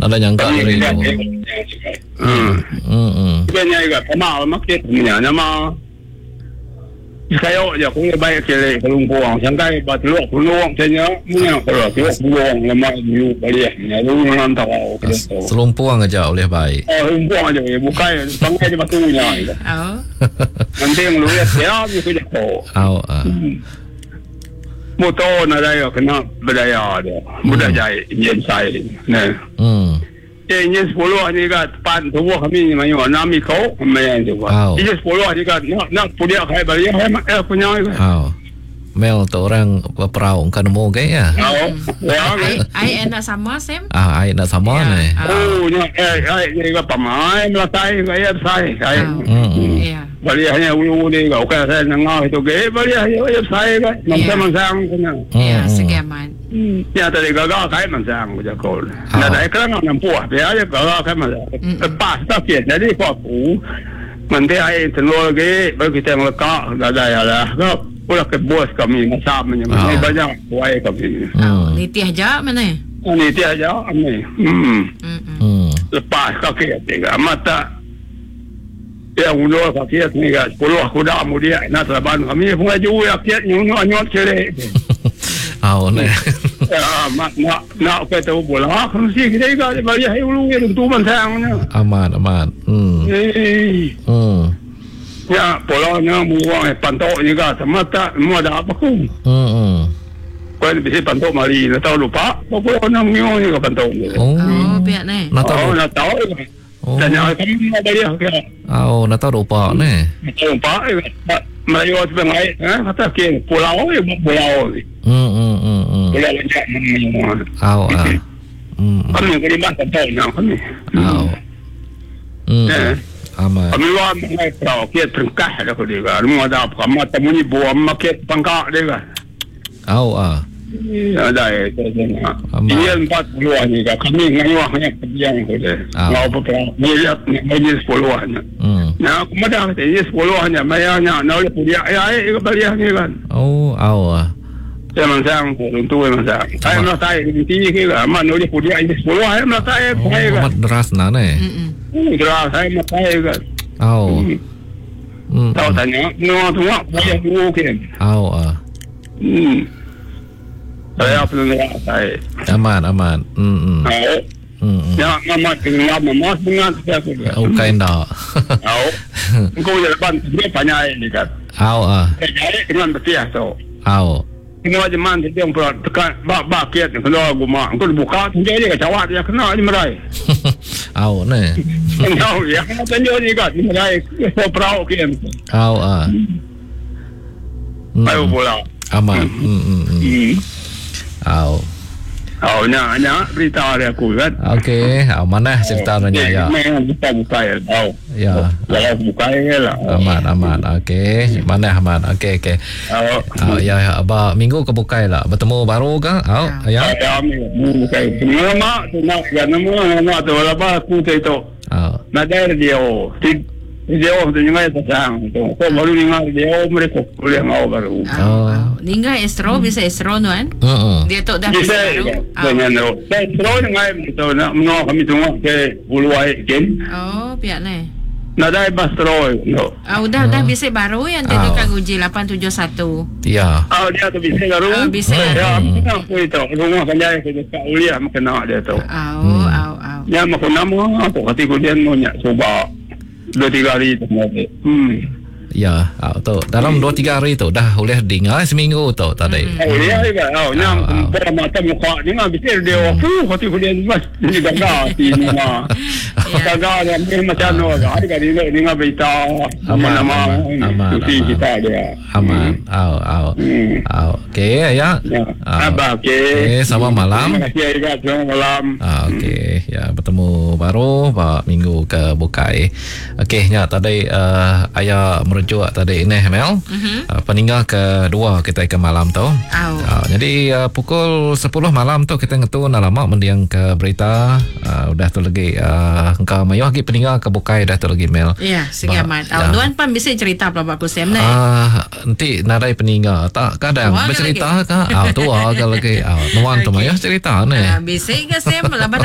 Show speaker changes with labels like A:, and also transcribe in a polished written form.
A: ada nyangka dari itu.
B: Sebenarnya juga sama market punya nama. Kayo je kung baik kele kelumpuang sangkai batluak peluang tanya punya kalau peluang lama new balik nya lu ngantau
A: Selumpuang aja oleh baik.
B: Lumpuang aja bukan pangai di batunya. Nanti yang lu lihat ya bisa jatuh. Motor na dia kena berdaya dia. Budaya yen sai. Nah. Ini 10 ni kat pan tubuh kami ni mayu nami kau main tu. Ini 10 ni kat nak punya kai balik punya.
A: Mel tu orang perahu kan mau ke ya?
C: Ai nak sama Sam?
A: Ai nak sama ni.
B: Ni kat pamai melatai kai sai. Balik hanya ulu ni kau kan saya nangau itu ke balik hanya sai kan. Nampak sang punya.
C: Ya, segaman.
B: Ya tadi gagal kai mansang kau. Nah, dah kerana nampu dia aja gagal kai mansang. Pas tak kiat jadi aku. Nanti ai telur lagi baru kita melekak dah ya lah. Pula ke bos kami masam ni banyak buai kami.
C: Niti aja mana?
B: Niti aja kami. Lepas kaki tiga mata. Ya ulo kaki ni kat 10 aku dah mudia nak laban kami pengaju ya kiat nyot cere.
A: Ni.
B: Nak kata bola mesti kita juga bagi hai ulu yang tu mansangnya.
A: Aman.
B: Ya polanya muang pantok juga sama tak semua dah apa ku. Kau bisa pantok mari nak tahu lupa. Apa orang muang juga pantok.
C: Biar ni.
A: Nak tahu.
B: Tanya kami ada dia ke.
A: Nak tahu lupa ni.
B: Lupa Melayu sebenarnya kata ke pulau pulau. Pulau lencak kami kelima pantok yang kami.
A: Aman.
B: Kami wah mengai perahu kita terengkah dah kau dia. Semua ada apa? Kami temu ni buat market pangkak dia. Ada itu. Dia 40 ni kan. Kami ngayuh hanya kebiang kau dia. Ngau perahu. Miliat ni 10-an. Nah, kemudian ini 10-an mayanya. Nak boleh punya balik ni kan. Saya mansang untuk mansang. Saya mansang ini kita. Mana boleh punya ini 10-an mansang.
A: Amat deras nane.
B: Deras saya mansang kan. Tahu tanya. Semua boleh dulu kan. Saya perlu nak saya.
A: Aman.
B: Ya, mama tengah mama dengan saya tu.
A: Kain dah.
B: Engkau jalan dia banyak ni kan. Jadi dengan betul tu. Ini macam mana dia orang tekan bak kiat kalau aku mak engkau buka jadi ke cawat dia kena ni merai.
A: Ni.
B: Tahu ya, tanya ni kan ni merai perahu kian. Ayo bola.
A: Aman.
B: Nak berita hari aku kan.
A: Okey, mana cerita nanya ya.
B: Buka ya.
A: Ya.
B: Kalau buka ya lah.
A: Aman. Okey, mana aman. Okey. Ya, abah minggu ke buka lah. Bertemu baru ke? Ya.
B: Buka. Semua mak tu nak nama tu apa aku tu. Nak dia Dia tu ningai tasang tu. Kau baru ningai dia mereka boleh ngau baru.
C: Ningai estro bisa estro nuan. Dia tu dah
B: bisa baru. Dengan tu. Estro ningai tu nak mengo kami tunggu ke Uluai gen.
C: Biar ni.
B: Nak dah bastro.
C: Dah bisa baru yang tadi kan uji 871.
A: Ya.
B: Dia tu bisa baru.
C: Bisa.
B: Ya, apa itu? Rumah kan dia ke Ulia makna dia tu. Ya mak nama apa kata dia nak cuba 2-3 hari tu.
A: Ya, tu dalam 2-3 hari tu dah boleh dengar seminggu tu tadi.
B: Ya juga. Nyam mata muka ni ngah bisa dia waktu kata dia mas ni gagal ni mah. Gagal dia macam mana? Ada ni ngah berita nama kita dia.
A: Aman. Okey ya.
B: Abah okey.
A: Sama malam.
B: Terima kasih juga selamat malam.
A: Okey, ya bertemu baru Pak minggu ke Bukai. Okey, ya tadi ayah merujuk tadi ini Mel. Peninggal kedua kita ke malam tu. Jadi pukul 10 malam tu kita ngetun lama mendiang ke berita. Udah tu lagi engkau mayuh lagi peninggal ke Bukai dah tu lagi Mel.
C: Ya, segamat. Nuan pan bisa cerita apa aku Sam ni.
A: Nanti nadai peninggal tak kadang bercerita ke? Tu kalau lagi nuan tu mayuh cerita ni.
C: Bisa ke Sam